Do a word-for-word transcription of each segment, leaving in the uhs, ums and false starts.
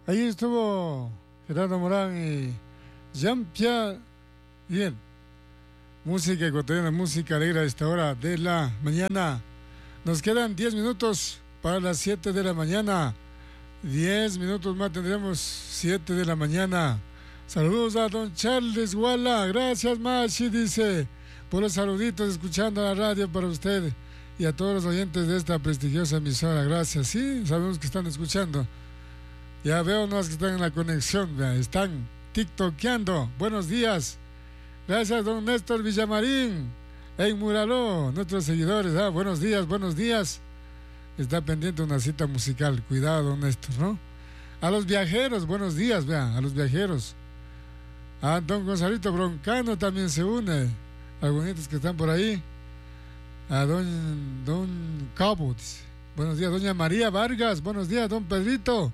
Ahí estuvo Gerardo Morán y Jean-Pierre Bien. Música ecuatoriana, música alegre a esta hora de la mañana. Nos quedan diez minutos para las siete de la mañana. diez minutos más tendremos siete de la mañana. Saludos a don Charles Guala. Gracias, Machi, dice, por los saluditos escuchando la radio para usted y a todos los oyentes de esta prestigiosa emisora. Gracias. Sí, sabemos que están escuchando. Ya veo unos que están en la conexión, ¿verdad? Están tiktokeando. Buenos días. Gracias, don Néstor Villamarín en Muraló, nuestros seguidores. Ah, buenos días, buenos días. Está pendiente una cita musical. Cuidado, don Néstor, ¿no? A los viajeros, buenos días, vean, a los viajeros. A don Gonzalito Broncano también se une. Algunos que están por ahí. A don, don Cabo, dice. Buenos días, doña María Vargas. Buenos días, don Pedrito.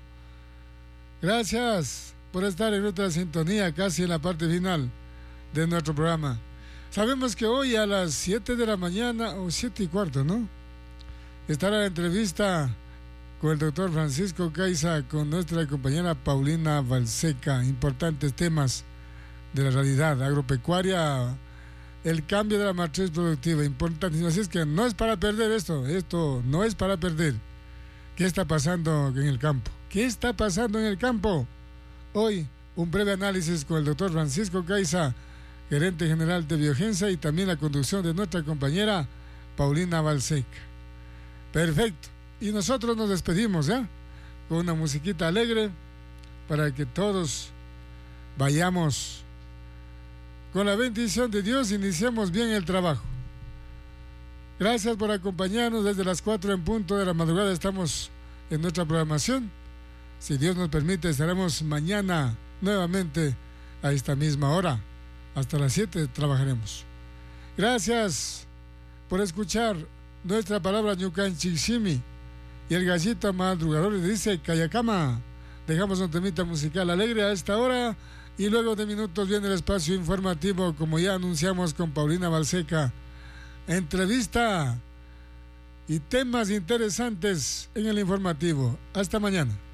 Gracias por estar en nuestra sintonía, casi en la parte final de nuestro programa. Sabemos que hoy a las siete de la mañana, o siete y cuarto, ¿no?, estará la entrevista con el doctor Francisco Caiza, con nuestra compañera Paulina Balseca. Importantes temas de la realidad agropecuaria, el cambio de la matriz productiva, importantísimo. Así es que no es para perder esto, esto no es para perder. ¿Qué está pasando en el campo? ¿Qué está pasando en el campo? Hoy, un breve análisis con el doctor Francisco Caiza, gerente general de Biogensa, y también la conducción de nuestra compañera Paulina Balseca. Perfecto. Y nosotros nos despedimos, ¿ya?, con una musiquita alegre para que todos vayamos con la bendición de Dios, iniciemos bien el trabajo. Gracias por acompañarnos desde las cuatro en punto de la madrugada. Estamos en nuestra programación. Si Dios nos permite, estaremos mañana nuevamente a esta misma hora. Hasta las siete trabajaremos. Gracias por escuchar nuestra palabra Ñucanchiximi. Y el gallito madrugador le dice Cayacama. Dejamos un temita musical alegre a esta hora y luego de minutos viene el espacio informativo, como ya anunciamos con Paulina Balseca. Entrevista y temas interesantes en el informativo. Hasta mañana.